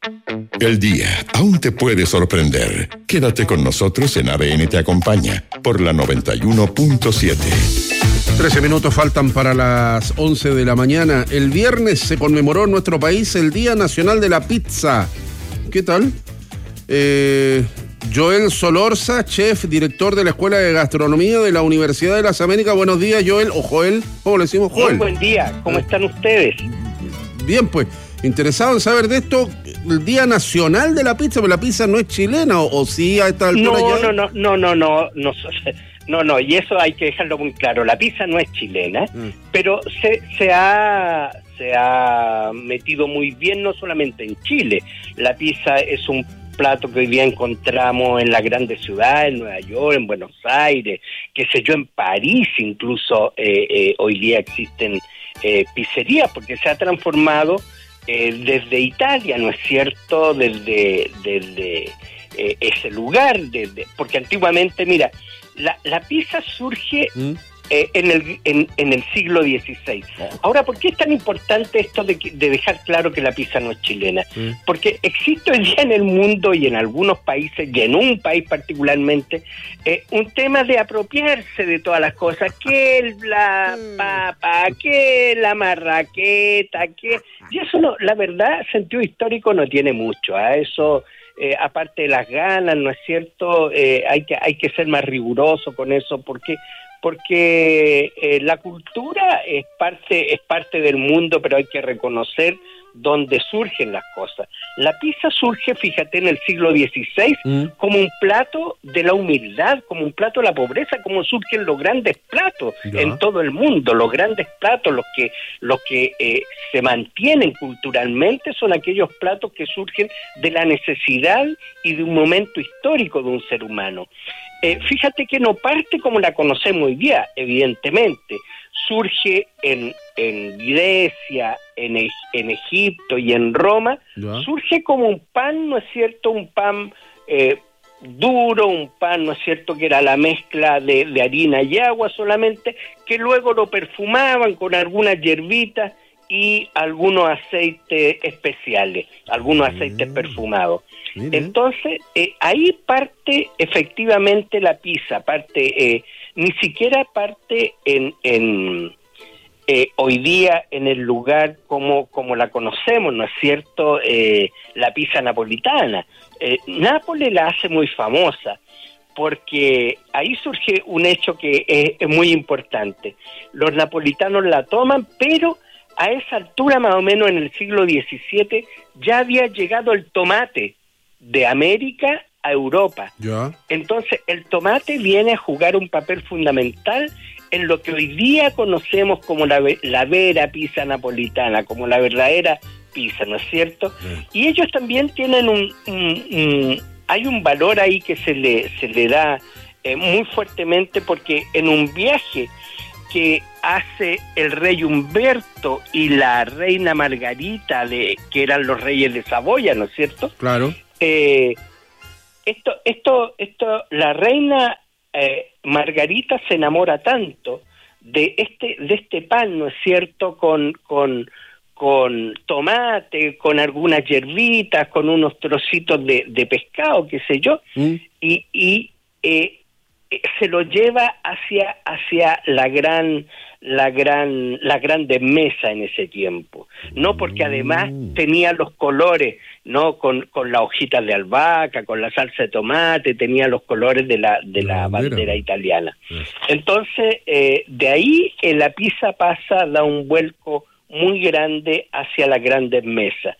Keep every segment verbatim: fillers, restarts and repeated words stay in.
El día aún te puede sorprender. Quédate con nosotros en A D N Te Acompaña por la noventa y uno punto siete. trece minutos faltan para las once de la mañana. El viernes se conmemoró en nuestro país el Día Nacional de la Pizza. ¿Qué tal? Eh, Joel Solorza, chef, director de la Escuela de Gastronomía de la Universidad de las Américas. Buenos días, Joel, o Joel, ¿cómo le decimos? Joel. Muy buen día, ¿cómo están ustedes? Bien, pues, interesado en saber de esto, el Día Nacional de la Pizza, pero la pizza no es chilena, o, o sí a esta altura no, ya. No, no, no, no, no, no, no, no, y eso hay que dejarlo muy claro, la pizza no es chilena, mm. pero se, se ha se ha metido muy bien no solamente en Chile, la pizza es un plato que hoy día encontramos en las grandes ciudades, en Nueva York, en Buenos Aires, qué sé yo, en París incluso eh, eh, hoy día existen eh, pizzerías, porque se ha transformado eh, desde Italia, ¿no es cierto?, desde, desde eh, ese lugar, desde, porque antiguamente, mira, la, la pizza surge... ¿Mm? Eh, en el en, en el siglo dieciséis. Ahora, ¿por qué es tan importante esto de, de dejar claro que la pizza no es chilena? Mm. Porque existe hoy día en el mundo y en algunos países, y en un país particularmente, eh, un tema de apropiarse de todas las cosas, que la papa, que la marraqueta, que... Y eso, no, la verdad, sentido histórico no tiene mucho, a ¿eh? Eso... Eh, aparte de las ganas, ¿no es cierto? Eh, hay que hay que ser más riguroso con eso, porque porque eh, la cultura es parte es parte del mundo, pero hay que reconocer dónde surgen las cosas. La pizza surge, fíjate, en el siglo dieciséis mm. como un plato de la humildad, como un plato de la pobreza, como surgen los grandes platos ya. En todo el mundo. Los grandes platos, los que los que eh, se mantienen culturalmente, son aquellos platos que surgen de la necesidad y de un momento histórico de un ser humano. Eh, fíjate que no parte como la conocemos hoy día, evidentemente. Surge en, en Grecia, en, en Egipto y en Roma, ¿ya? Surge como un pan, ¿no es cierto?, un pan eh, duro, un pan, ¿no es cierto?, que era la mezcla de, de harina y agua solamente, que luego lo perfumaban con algunas hierbitas y algunos aceites especiales, algunos aceites mm. perfumados. Mire. Entonces, eh, ahí parte efectivamente la pizza, parte... Eh, ni siquiera parte en, en eh, hoy día en el lugar como, como la conocemos, ¿no es cierto?, eh, la pizza napolitana. Eh, Nápoles la hace muy famosa, porque ahí surge un hecho que es, es muy importante. Los napolitanos la toman, pero a esa altura, más o menos en el siglo diecisiete, ya había llegado el tomate de América a Europa. ¿Ya? Entonces el tomate viene a jugar un papel fundamental en lo que hoy día conocemos como la, la vera pizza napolitana, como la verdadera pizza, ¿no es cierto? Sí. Y ellos también tienen un, un, un hay un valor ahí que se le se le da eh, muy fuertemente, porque en un viaje que hace el rey Humberto y la reina Margarita, de que eran los reyes de Saboya, ¿no es cierto? Claro. Eh, Esto, esto, esto, la reina eh, Margarita se enamora tanto de este, de este pan, ¿no es cierto?, con, con, con tomate, con algunas hierbitas, con unos trocitos de, de pescado, qué sé yo, mm. y, y eh, se lo lleva hacia, hacia la gran, la gran, la grande mesa en ese tiempo, no, porque además tenía los colores, no, con, con las hojitas de albahaca, con la salsa de tomate, tenía los colores de la, de la bandera italiana. Entonces, eh, de ahí eh, la pizza pasa, da un vuelco muy grande hacia las grandes mesas.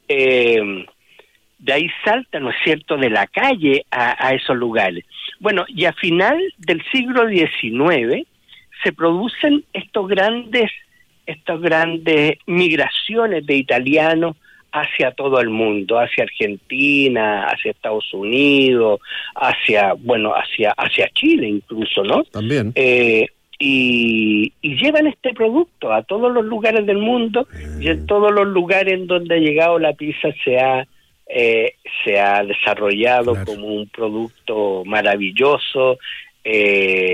Eh, de ahí salta, ¿no es cierto?, de la calle a, a esos lugares. Bueno, y a final del siglo diecinueve se producen estos grandes, estas grandes migraciones de italianos hacia todo el mundo, hacia Argentina, hacia Estados Unidos, hacia, bueno, hacia, hacia Chile incluso, ¿no? También. Eh, y, y llevan este producto a todos los lugares del mundo, mm. y en todos los lugares en donde ha llegado la pizza se ha Eh, se ha desarrollado claro. como un producto maravilloso, eh,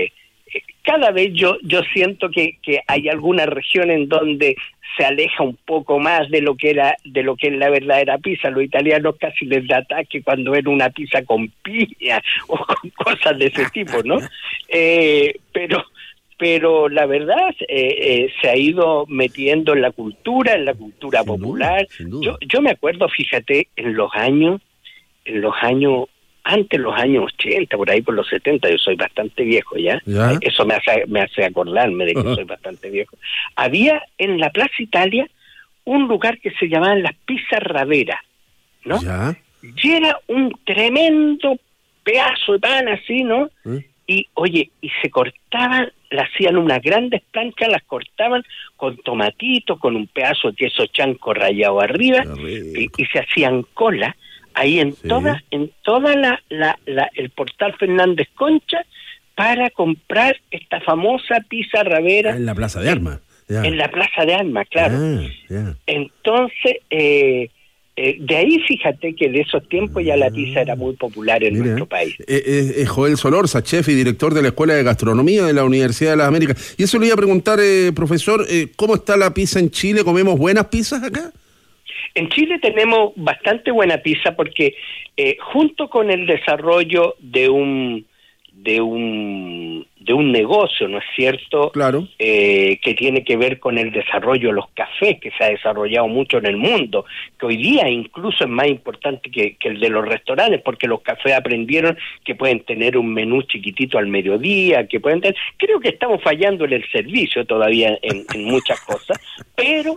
cada vez yo yo siento que, que hay alguna región en donde se aleja un poco más de lo que era de lo que es la verdadera pizza. Los italianos casi les da ataque cuando ven una pizza con piña o con cosas de ese tipo, ¿no? Eh, pero pero la verdad eh, eh, se ha ido metiendo en la cultura, en la cultura sin popular. Duda, sin duda. Yo yo me acuerdo, fíjate, en los años en los años antes los años ochenta, por ahí por los setenta, yo soy bastante viejo ya, ¿Ya? Eso me hace, me hace acordarme de que uh-huh. soy bastante viejo. Había en la Plaza Italia un lugar que se llamaban las pizzas Ravera, ¿no? ¿Ya? Y era un tremendo pedazo de pan así, ¿no? ¿Eh? Y, oye, y se cortaban, le hacían unas grandes planchas, las cortaban con tomatito, con un pedazo de queso chanco rallado arriba, y, y se hacían cola ahí en sí. toda en toda la, la, la el portal Fernández Concha para comprar esta famosa pizza Ravera en la Plaza de Armas. Yeah. En la Plaza de Armas, claro. Yeah, yeah. Entonces, eh, eh, de ahí fíjate que de esos tiempos ya la pizza era muy popular en Mira, nuestro país. Eh, eh, eh, Joel Solorza, chef y director de la Escuela de Gastronomía de la Universidad de las Américas. Y eso le iba a preguntar, eh, profesor, eh, ¿cómo está la pizza en Chile? ¿Comemos buenas pizzas acá? En Chile tenemos bastante buena pizza porque eh, junto con el desarrollo de un de un de un negocio, ¿no es cierto? Claro. Eh, que tiene que ver con el desarrollo de los cafés, que se ha desarrollado mucho en el mundo, que hoy día incluso es más importante que, que el de los restaurantes, porque los cafés aprendieron que pueden tener un menú chiquitito al mediodía, que pueden tener... Creo que estamos fallando en el servicio todavía en, en muchas cosas, pero...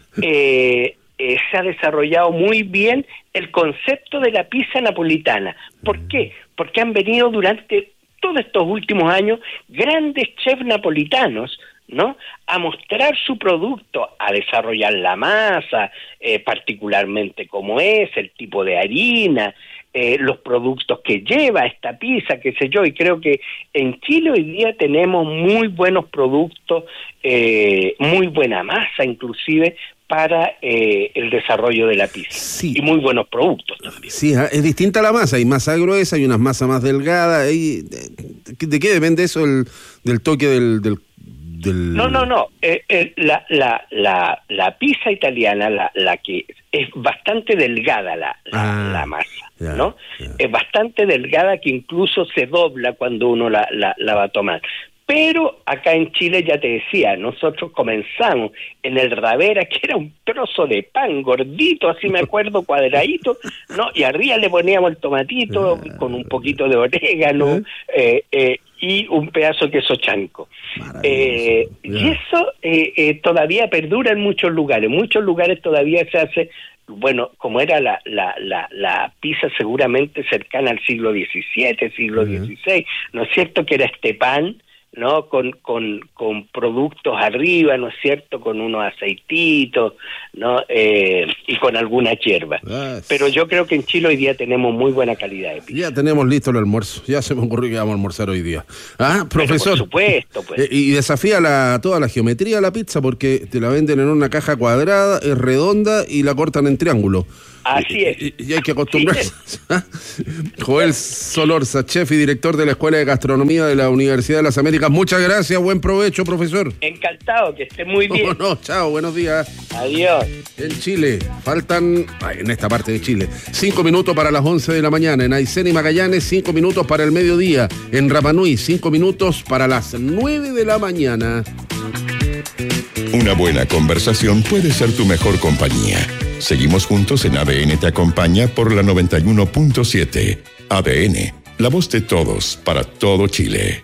Eh, Eh, se ha desarrollado muy bien el concepto de la pizza napolitana. ¿Por qué? Porque han venido durante todos estos últimos años grandes chefs napolitanos, ¿no? A mostrar su producto, a desarrollar la masa, eh, particularmente cómo es, el tipo de harina, eh, los productos que lleva esta pizza, qué sé yo, y creo que en Chile hoy día tenemos muy buenos productos, eh, muy buena masa inclusive, para eh, el desarrollo de la pizza. Sí. Y muy buenos productos también. Sí, es distinta la masa, hay masa gruesa, hay unas masas más delgadas. Hay, ¿de, ¿De qué depende eso el, del toque del, del, del...? No, no, no. Eh, eh, la, la, la, la pizza italiana, la, la que es bastante delgada la, la, ah, la masa, ya, ¿no? Ya. Es bastante delgada que incluso se dobla cuando uno la, la, la va a tomar. Pero acá en Chile, ya te decía, nosotros comenzamos en el Ravera, que era un trozo de pan gordito, así me acuerdo, cuadradito, ¿no? Y arriba le poníamos el tomatito con un poquito de orégano eh, eh, y un pedazo de queso chanco. Eh, y eso eh, eh, todavía perdura en muchos lugares. En muchos lugares todavía se hace... Bueno, como era la, la, la, la pizza seguramente cercana al siglo diecisiete, siglo uh-huh. dieciséis, ¿no es cierto? Que era este pan, ¿no? Con, con, con productos arriba, ¿no es cierto? Con unos aceititos, ¿no? Eh, y con alguna hierba. Ah, Pero yo creo que en Chile hoy día tenemos muy buena calidad de pizza. Ya tenemos listo el almuerzo. Ya se me ocurrió que vamos a almorzar hoy día. Ah, profesor. Pero por supuesto, pues. Eh, y desafía la, toda la geometría de la pizza porque te la venden en una caja cuadrada, es redonda y la cortan en triángulo. Así es. Y, y hay que acostumbrarse. Joel Solorza, chef y director de la Escuela de Gastronomía de la Universidad de las Américas. Muchas gracias, buen provecho, profesor. Encantado, que esté muy bien. Oh, no, chao, buenos días. Adiós. En Chile, faltan, ay, en esta parte de Chile, cinco minutos para las once de la mañana. En Aysén y Magallanes, cinco minutos para el mediodía. En Rapa Nui, cinco minutos para las nueve de la mañana. Una buena conversación puede ser tu mejor compañía. Seguimos juntos en A D N Te Acompaña por la noventa y uno punto siete. A D N, la voz de todos para todo Chile.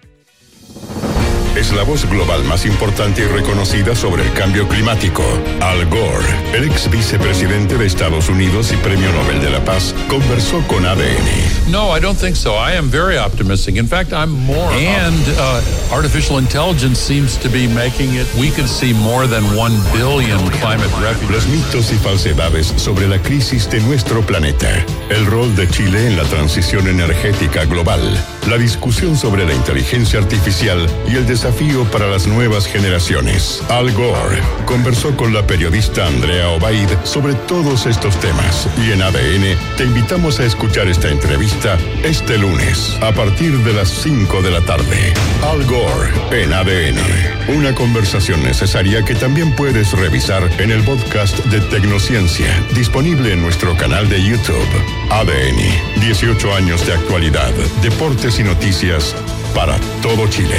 Es la voz global más importante y reconocida sobre el cambio climático. Al Gore, el ex vicepresidente de Estados Unidos y Premio Nobel de la Paz, conversó con A D N. No, I don't think so. I am very optimistic. In fact, I'm more. And uh, artificial intelligence seems to be making it. We could see more than one billion climate refugees. Los mitos y falsedades sobre la crisis de nuestro planeta. El rol de Chile en la transición energética global. la discusión sobre la inteligencia artificial y el desafío para las nuevas generaciones. Al Gore conversó con la periodista Andrea Obaid sobre todos estos temas y en A D N te invitamos a escuchar esta entrevista este lunes a partir de las cinco de la tarde. Al Gore en A D N. Una conversación necesaria que también puedes revisar en el podcast de Tecnociencia, disponible en nuestro canal de YouTube. A D N, dieciocho años de actualidad, deportes y noticias para todo Chile.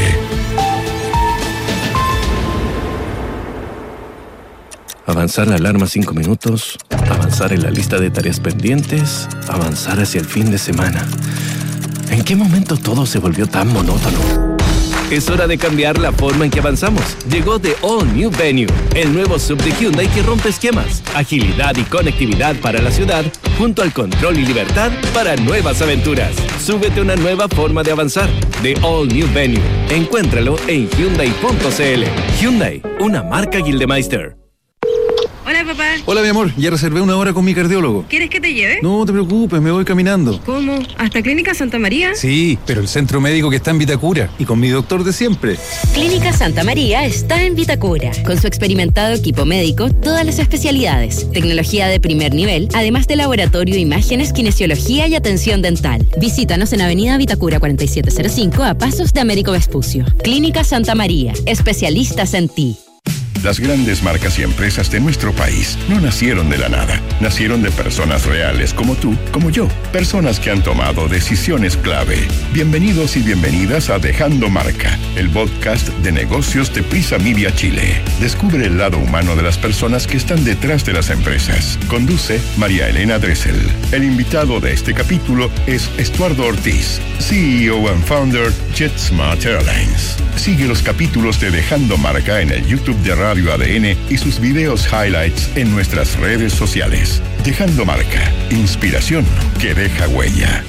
Avanzar la alarma cinco minutos, avanzar en la lista de tareas pendientes, avanzar hacia el fin de semana. ¿En qué momento todo se volvió tan monótono? Es hora de cambiar la forma en que avanzamos. Llegó The All New Venue, el nuevo S U V de Hyundai que rompe esquemas, agilidad y conectividad para la ciudad, junto al control y libertad para nuevas aventuras. Súbete a una nueva forma de avanzar. The All New Venue. Encuéntralo en Hyundai punto c l. Hyundai, una marca Gildemeister. Hola, papá. Hola, mi amor. Ya reservé una hora con mi cardiólogo. ¿Quieres que te lleve? No te preocupes, me voy caminando. ¿Cómo? ¿Hasta Clínica Santa María? Sí, pero el centro médico que está en Vitacura y con mi doctor de siempre. Clínica Santa María está en Vitacura. Con su experimentado equipo médico, todas las especialidades, tecnología de primer nivel, además de laboratorio, imágenes, kinesiología y atención dental. Visítanos en Avenida Vitacura cuarenta y siete cero cinco a pasos de Américo Vespucio. Clínica Santa María, especialistas en ti. Las grandes marcas y empresas de nuestro país no nacieron de la nada. Nacieron de personas reales como tú, como yo. Personas que han tomado decisiones clave. Bienvenidos y bienvenidas a Dejando Marca, el podcast de negocios de Prisa Media Chile. Descubre el lado humano de las personas que están detrás de las empresas. Conduce María Elena Dressel. El invitado de este capítulo es Estuardo Ortiz, C E O and Founder JetSmart Airlines. Sigue los capítulos de Dejando Marca en el YouTube de Radio A D N y sus videos highlights en nuestras redes sociales. Dejando Marca, inspiración que deja huella.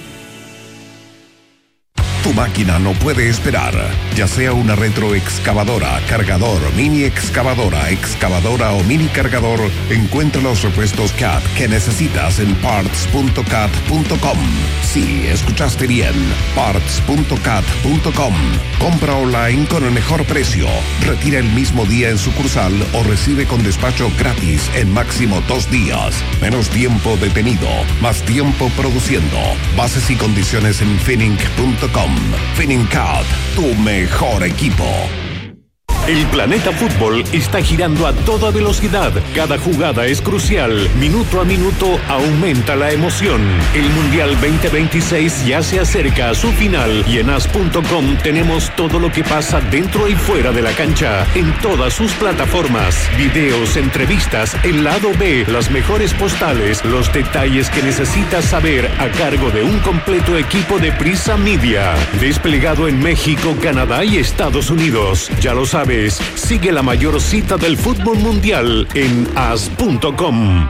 Tu máquina no puede esperar, ya sea una retroexcavadora, cargador, mini excavadora, excavadora o mini cargador, encuentra los repuestos C A T que necesitas en parts punto cat punto com. Sí, escuchaste bien, parts punto cat punto com. Compra online con el mejor precio, retira el mismo día en sucursal o recibe con despacho gratis en máximo dos días. Menos tiempo detenido, más tiempo produciendo. Bases y condiciones en finning punto com. FinningCat, tu mejor equipo. El planeta fútbol está girando a toda velocidad. Cada jugada es crucial. Minuto a minuto aumenta la emoción. El Mundial veinte veintiséis ya se acerca a su final y en as punto com tenemos todo lo que pasa dentro y fuera de la cancha en todas sus plataformas. Videos, entrevistas, el lado B, las mejores postales, los detalles que necesitas saber a cargo de un completo equipo de Prisa Media. Desplegado en México, Canadá y Estados Unidos. Ya lo sabes. Sigue la mayor cita del fútbol mundial en as punto com.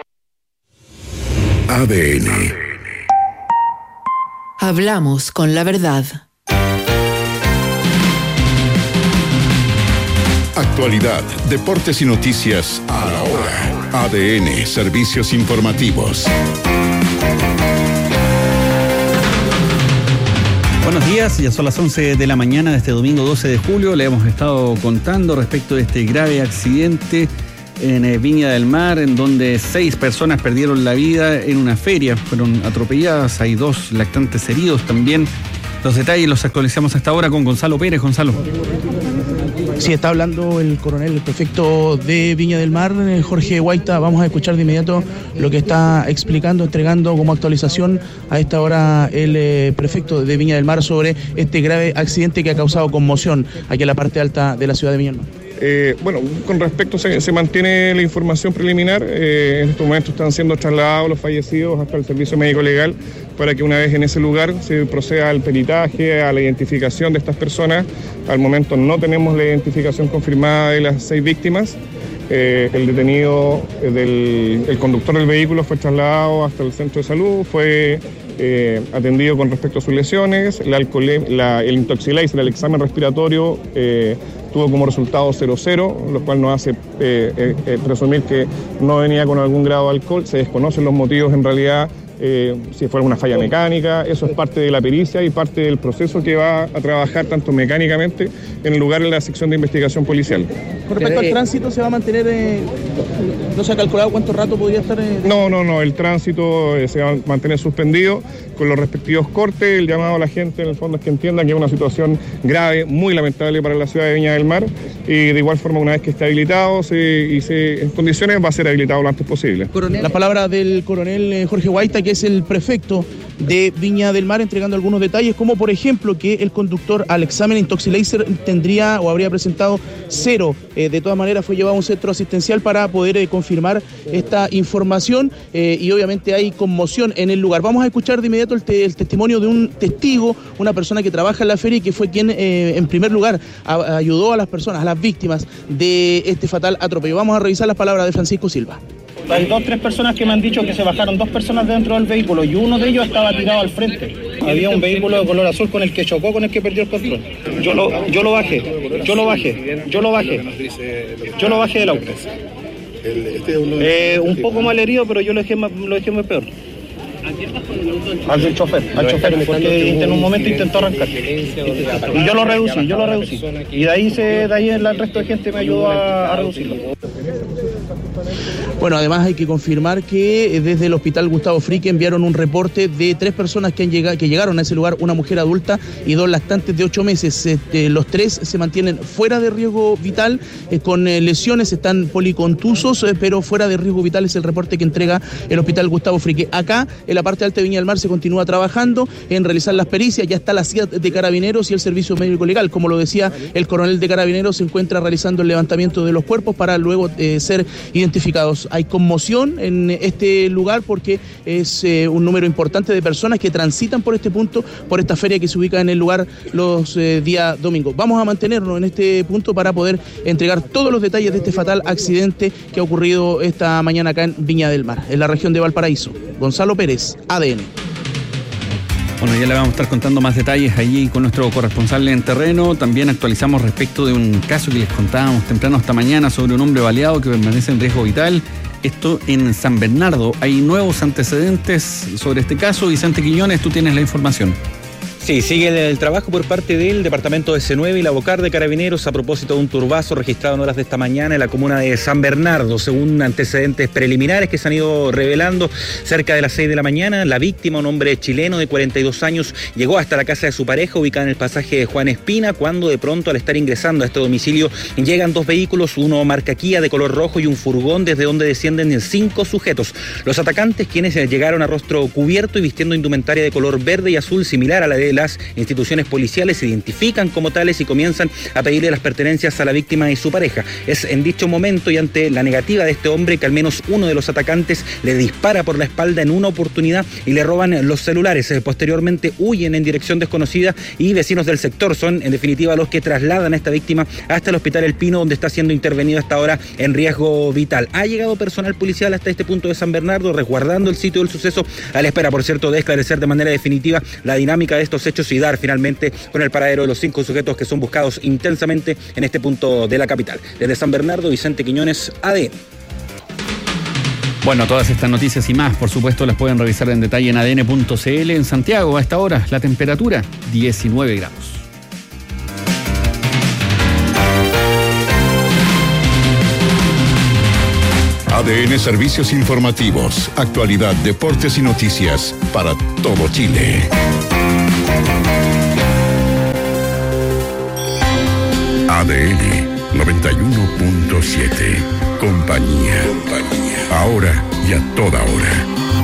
A D N. Hablamos con la verdad. Actualidad, deportes y noticias a la hora. A D N, servicios informativos. Buenos días, ya son las once de la mañana de este domingo doce de julio. Le hemos estado contando respecto de este grave accidente en Viña del Mar, en donde seis personas perdieron la vida en una feria, fueron atropelladas, hay dos lactantes heridos también. Los detalles los actualizamos hasta ahora con Gonzalo Pérez. Gonzalo. Sí, está hablando el coronel, el prefecto de Viña del Mar, Jorge Guaita. Vamos a escuchar de inmediato lo que está explicando, entregando como actualización a esta hora el eh, prefecto de Viña del Mar sobre este grave accidente que ha causado conmoción aquí en la parte alta de la ciudad de Viña del Mar. Eh, bueno, con respecto se, se mantiene la información preliminar. Eh, en estos momentos están siendo trasladados los fallecidos hasta el servicio médico legal para que una vez en ese lugar se proceda al peritaje, a la identificación de estas personas. Al momento no tenemos la identificación confirmada de las seis víctimas. Eh, el detenido, eh, del, el conductor del vehículo fue trasladado hasta el centro de salud, fue eh, atendido con respecto a sus lesiones, la alcohol, la, el intoxilator, el examen respiratorio eh, tuvo como resultado cero cero, lo cual nos hace eh, eh, presumir que no venía con algún grado de alcohol. Se desconocen los motivos en realidad eh, si fuera una falla mecánica. Eso es parte de la pericia y parte del proceso que va a trabajar tanto mecánicamente en el lugar de la sección de investigación policial. Con respecto al tránsito, ¿se va a mantener, eh, no se ha calculado cuánto rato podría estar? Eh, no, no, no, el tránsito eh, se va a mantener suspendido con los respectivos cortes. El llamado a la gente en el fondo es que entiendan que es una situación grave, muy lamentable para la ciudad de Viña del Mar, y de igual forma una vez que esté habilitado se, y se, en condiciones va a ser habilitado lo antes posible. La palabra del coronel Jorge Guaita, que es el prefecto de Viña del Mar, entregando algunos detalles, como por ejemplo que el conductor al examen Intoxilaser tendría o habría presentado cero. Eh, de todas maneras fue llevado a un centro asistencial para poder eh, confirmar esta información eh, y obviamente hay conmoción en el lugar. Vamos a escuchar de inmediato el, te el testimonio de un testigo, una persona que trabaja en la feria y que fue quien eh, en primer lugar a, ayudó a las personas, a las víctimas de este fatal atropello. Vamos a revisar las palabras de Francisco Silva. Hay dos, tres personas que me han dicho que se bajaron dos personas dentro del vehículo y uno de ellos estaba tirado al frente. Había un vehículo de color azul con el que chocó, con el que perdió el control. Yo lo, yo lo bajé, yo lo bajé, yo lo bajé, yo lo bajé del auto. Eh, un poco mal herido, pero yo lo dejé, lo dejé muy peor. Al del chofer, al chofer, porque en un momento intentó arrancar. Y yo lo reducí, yo lo reducí. Y de ahí, se, de ahí el resto de gente me ayudó a, a reducirlo. Bueno, además hay que confirmar que desde el hospital Gustavo Frique enviaron un reporte de tres personas que, han llegado, que llegaron a ese lugar, una mujer adulta y dos lactantes de ocho meses. Este, los tres se mantienen fuera de riesgo vital, eh, con eh, lesiones, están policontusos, eh, pero fuera de riesgo vital es el reporte que entrega el hospital Gustavo Frique. Acá, en la parte alta de Viña del Mar, se continúa trabajando en realizar las pericias, ya está la C I A T de Carabineros y el Servicio Médico Legal. Como lo decía el coronel de Carabineros, se encuentra realizando el levantamiento de los cuerpos para luego eh, ser identificados. Hay conmoción en este lugar porque es eh, un número importante de personas que transitan por este punto, por esta feria que se ubica en el lugar los eh, días domingos. Vamos a mantenernos en este punto para poder entregar todos los detalles de este fatal accidente que ha ocurrido esta mañana acá en Viña del Mar, en la región de Valparaíso. Gonzalo Pérez, A D N. Bueno, ya le vamos a estar contando más detalles allí con nuestro corresponsal en terreno. También actualizamos respecto de un caso que les contábamos temprano esta mañana sobre un hombre baleado que permanece en riesgo vital. Esto en San Bernardo. Hay nuevos antecedentes sobre este caso. Vicente Quiñones, tú tienes la información. Sí, sigue el trabajo por parte del Departamento de C nueve y la Bocar de Carabineros a propósito de un turbazo registrado en horas de esta mañana en la comuna de San Bernardo. Según antecedentes preliminares que se han ido revelando, cerca de las seis de la mañana, la víctima, un hombre chileno de cuarenta y dos años, llegó hasta la casa de su pareja ubicada en el pasaje de Juan Espina, cuando de pronto, al estar ingresando a este domicilio, llegan dos vehículos, uno marca Kia de color rojo y un furgón, desde donde descienden cinco sujetos. Los atacantes, quienes llegaron a rostro cubierto y vistiendo indumentaria de color verde y azul similar a la de las instituciones policiales, se identifican como tales y comienzan a pedirle las pertenencias a la víctima y su pareja. Es en dicho momento y ante la negativa de este hombre que al menos uno de los atacantes le dispara por la espalda en una oportunidad y le roban los celulares. Posteriormente huyen en dirección desconocida y vecinos del sector son en definitiva los que trasladan a esta víctima hasta el Hospital El Pino, donde está siendo intervenido hasta ahora en riesgo vital. Ha llegado personal policial hasta este punto de San Bernardo, resguardando el sitio del suceso, a la espera, por cierto, de esclarecer de manera definitiva la dinámica de estos hechos y dar finalmente con el paradero de los cinco sujetos que son buscados intensamente en este punto de la capital. Desde San Bernardo, Vicente Quiñones, A D N. Bueno, todas estas noticias y más, por supuesto, las pueden revisar en detalle en A D N punto C L. En Santiago, a esta hora, la temperatura, diecinueve grados. A D N Servicios Informativos, actualidad, deportes y noticias para todo Chile. A D N noventa y uno punto siete. Compañía. Compañía. Ahora y a toda hora.